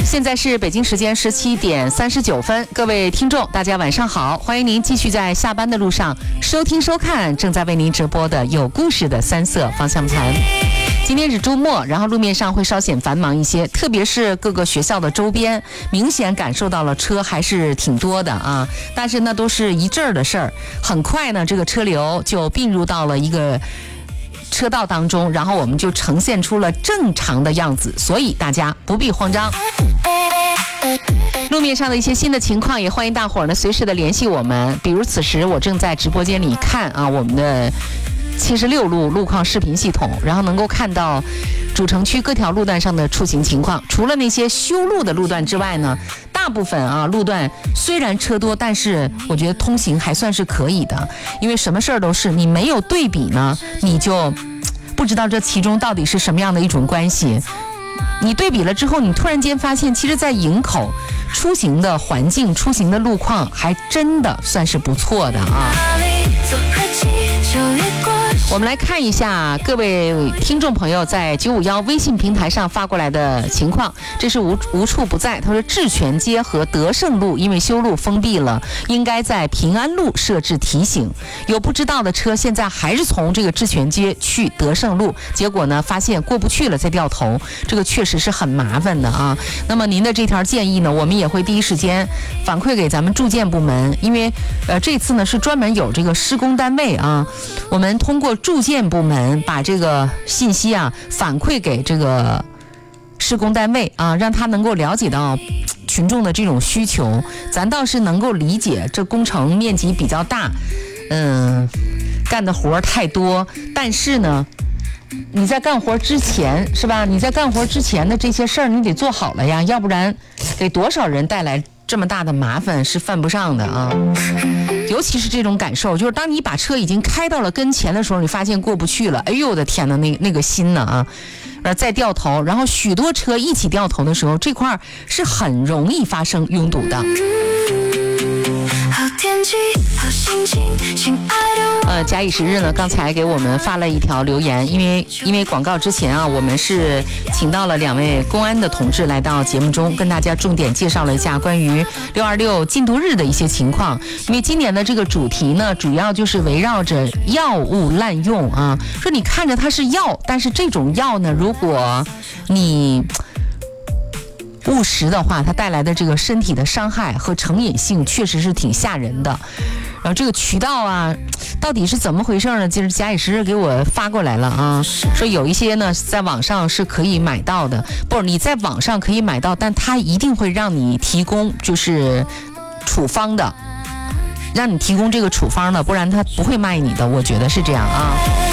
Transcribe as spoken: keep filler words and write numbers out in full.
现在是北京时间十七点三十九分，各位听众，大家晚上好，欢迎您继续在下班的路上收听收看正在为您直播的有故事的三色方向盘。今天是周末，然后路面上会稍显繁忙一些，特别是各个学校的周边，明显感受到了车还是挺多的啊。但是那都是一阵儿的事儿，很快呢，这个车流就并入到了一个车道当中，然后我们就呈现出了正常的样子，所以大家不必慌张。路面上的一些新的情况，也欢迎大伙儿呢随时的联系我们。比如此时我正在直播间里看啊我们的七十六路路况视频系统，然后能够看到主城区各条路段上的出行情况。除了那些修路的路段之外呢，大部分啊路段虽然车多，但是我觉得通行还算是可以的。因为什么事儿都是你没有对比呢，你就不知道这其中到底是什么样的一种关系。你对比了之后，你突然间发现，其实在营口出行的环境、出行的路况还真的算是不错的啊。我们来看一下各位听众朋友在九五一微信平台上发过来的情况。这是无无处不在，他说智泉街和德胜路因为修路封闭了，应该在平安路设置提醒。有不知道的车现在还是从这个智泉街去德胜路，结果呢发现过不去了再掉头，这个确实是很麻烦的啊。那么您的这条建议呢，我们也会第一时间反馈给咱们住建部门，因为呃这次呢是专门有这个施工单位啊，我们通过住建部门把这个信息啊反馈给这个施工单位啊，让他能够了解到群众的这种需求。咱倒是能够理解，这工程面积比较大，嗯，干的活太多，但是呢你在干活之前是吧？你在干活之前的这些事儿你得做好了呀，要不然给多少人带来这么大的麻烦是犯不上的啊。尤其是这种感受，就是当你把车已经开到了跟前的时候，你发现过不去了，哎呦我的天哪，那那个心呢啊，呃再掉头，然后许多车一起掉头的时候，这块是很容易发生拥堵的。好天气好心情，亲爱的呃，假以时日呢，刚才给我们发了一条留言，因为因为广告之前啊，我们是请到了两位公安的同志来到节目中，跟大家重点介绍了一下关于六二六禁毒日的一些情况。因为今年的这个主题呢，主要就是围绕着药物滥用啊，说你看着它是药，但是这种药呢，如果你误食的话，它带来的这个身体的伤害和成瘾性确实是挺吓人的。然后这个渠道啊到底是怎么回事呢？就是假以时日给我发过来了啊，说有一些呢在网上是可以买到的，不是你在网上可以买到，但它一定会让你提供就是处方的，让你提供这个处方的，不然它不会卖你的，我觉得是这样啊。